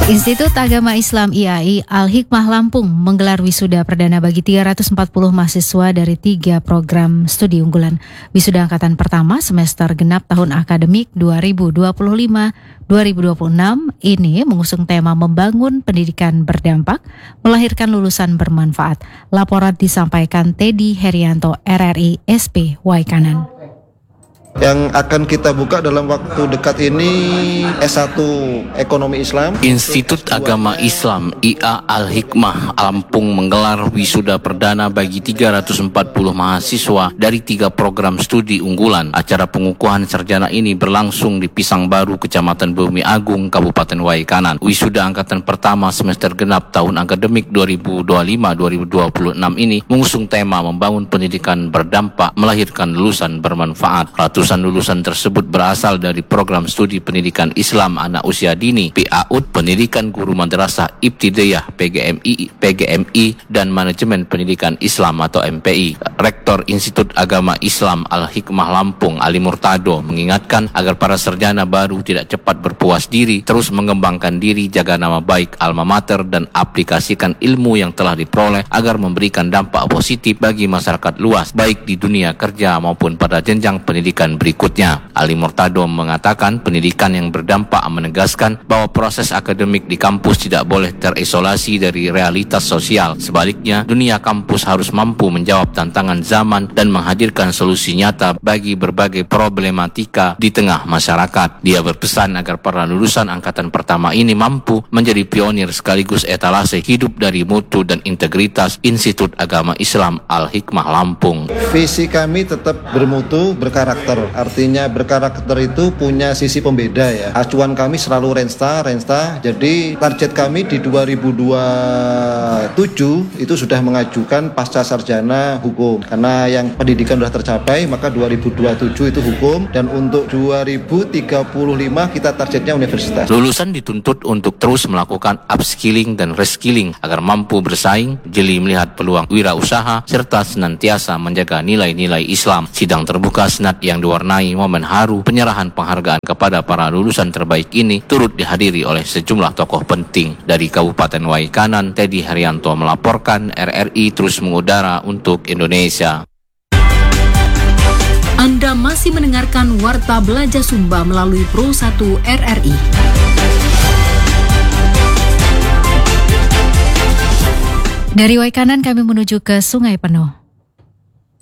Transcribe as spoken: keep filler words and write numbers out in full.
Institut Agama Islam I A I Al-Hikmah Lampung menggelar wisuda perdana bagi tiga ratus empat puluh mahasiswa dari tiga program studi unggulan. Wisuda angkatan pertama semester genap tahun akademik dua ribu dua puluh lima dua ribu dua puluh enam ini mengusung tema membangun pendidikan berdampak, melahirkan lulusan bermanfaat. Laporan disampaikan Teddy Herianto R R I S P Waikanan. Yang akan kita buka dalam waktu dekat ini S satu Ekonomi Islam. Institut Agama Islam I A Al-Hikmah Lampung menggelar wisuda perdana bagi tiga ratus empat puluh mahasiswa dari tiga program studi unggulan. Acara pengukuhan sarjana ini berlangsung di Pisang Baru, Kecamatan Bumi Agung, Kabupaten Waikanan. Wisuda angkatan pertama semester genap tahun akademik dua ribu dua puluh lima dua ribu dua puluh enam ini mengusung tema membangun pendidikan berdampak, melahirkan lulusan bermanfaat. Ratusan lulusan tersebut berasal dari program studi pendidikan Islam anak usia dini, P A U D, pendidikan guru madrasah ibtidaiyah, P G M I, P G M I, dan manajemen pendidikan Islam atau M P I. Rektor Institut Agama Islam Al-Hikmah Lampung, Ali Murtado, mengingatkan agar para sarjana baru tidak cepat berpuas diri, terus mengembangkan diri, jaga nama baik alma mater, dan aplikasikan ilmu yang telah diperoleh agar memberikan dampak positif bagi masyarakat luas, baik di dunia kerja maupun pada jenjang pendidikan berikutnya. Ali Murtado mengatakan pendidikan yang berdampak menegaskan bahwa proses akademik di kampus tidak boleh terisolasi dari realitas sosial. Sebaliknya, dunia kampus harus mampu menjawab tantangan zaman dan menghadirkan solusi nyata bagi berbagai problematika di tengah masyarakat. Dia berpesan agar para lulusan angkatan pertama ini mampu menjadi pionir sekaligus etalase hidup dari mutu dan integritas Institut Agama Islam Al-Hikmah Lampung. Visi kami tetap bermutu, berkarakter. Artinya berkarakter itu punya sisi pembeda ya. Acuan kami selalu Rensta, Rensta. Jadi target kami di dua ribu dua puluh tujuh itu sudah mengajukan pasca sarjana hukum. Karena yang pendidikan sudah tercapai, maka dua ribu dua puluh tujuh itu hukum, dan untuk dua ribu tiga puluh lima kita targetnya universitas. Lulusan dituntut untuk terus melakukan upskilling dan reskilling agar mampu bersaing, jeli melihat peluang wirausaha, serta senantiasa menjaga nilai-nilai Islam. Sidang terbuka Senat yang diwarnai momen haru penyerahan penghargaan kepada para lulusan terbaik ini turut dihadiri oleh sejumlah tokoh penting. Dari Kabupaten Waikanan, Teddy Herianto melaporkan. R R I terus mengudara untuk Indonesia. Anda masih mendengarkan Warta Belajar Sumba melalui Pro satu R R I. Dari Waikanan kami menuju ke Sungai Penuh.